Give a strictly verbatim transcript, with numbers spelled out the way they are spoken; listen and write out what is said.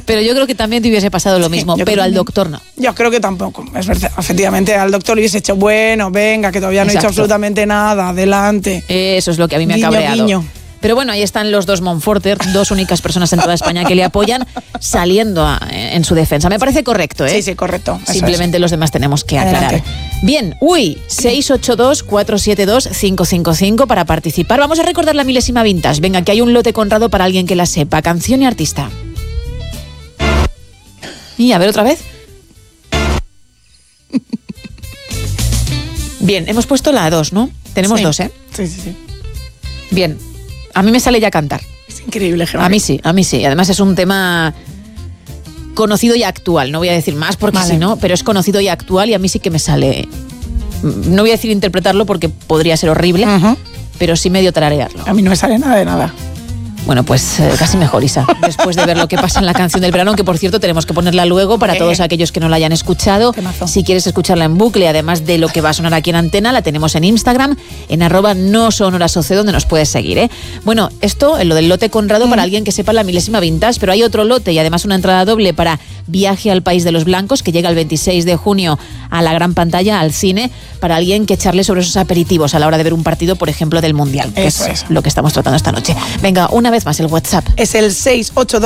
Pero yo creo que también te hubiese pasado lo mismo, sí, pero al doctor no. Yo creo que tampoco. Es verdad, efectivamente, al doctor le hubiese hecho, bueno, venga, que todavía no he Exacto. hecho absolutamente nada, adelante. Eso es lo que a mí me ha Guiño, cabreado. guiño. Pero bueno, ahí están los dos Monforter, dos únicas personas en toda España que le apoyan, saliendo a, en su defensa. Me parece correcto, ¿eh? Sí, sí, correcto. Eso Simplemente es. los demás tenemos que aclarar. Adelante. Bien, uy, seis ocho dos, cuatro siete dos, cinco cinco cinco para participar. Vamos a recordar la milésima vintage. Venga, que hay un lote Conrado para alguien que la sepa. Canción y artista. Y a ver otra vez. Bien, hemos puesto la dos, ¿no? Tenemos Sí. dos, ¿eh? Sí, sí, sí. Bien, a mí me sale ya cantar. Es increíble, Gemma. A mí sí, a mí sí. Además es un tema conocido y actual. No voy a decir más porque Vale. si no, pero es conocido y actual y a mí sí que me sale. No voy a decir interpretarlo porque podría ser horrible, Ujú. pero sí medio tararearlo. A mí no me sale nada de nada. Bueno, pues eh, casi mejor, Isa, después de ver lo que pasa en la canción del verano, que por cierto tenemos que ponerla luego para Eh. todos aquellos que no la hayan escuchado. Temazo. Si quieres escucharla en bucle, además de lo que va a sonar aquí en antena, la tenemos en Instagram, en arroba no sonoras oce, donde nos puedes seguir, ¿eh? Bueno, esto, lo del lote Conrado, para alguien que sepa la milésima vintage, pero hay otro lote y además una entrada doble para Viaje al País de los Blancos, que llega el veintiséis de junio a la gran pantalla, al cine, para alguien que charle sobre esos aperitivos a la hora de ver un partido, por ejemplo, del Mundial, que Eso es es. lo que estamos tratando esta noche. Venga, una vez más el WhatsApp. Es el seis ocho dos